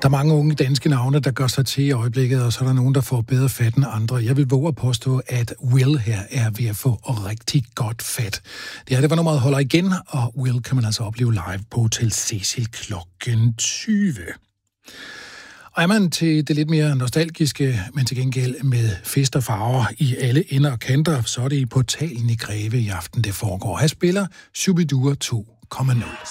Der er mange unge danske navne, der gør sig til i øjeblikket, og så er der nogen, der får bedre fat end andre. Jeg vil våge at påstå, at Will her er ved at få rigtig godt fat. Det var nummeret Holder Igen, og Will kan man altså opleve live på Hotel Cecil klokken 20. Og er man til det lidt mere nostalgiske, men til gengæld med fest og farver i alle ender og kanter, så er det i Portalen i Greve i aften, det foregår. Her spiller Shubidua 2,0.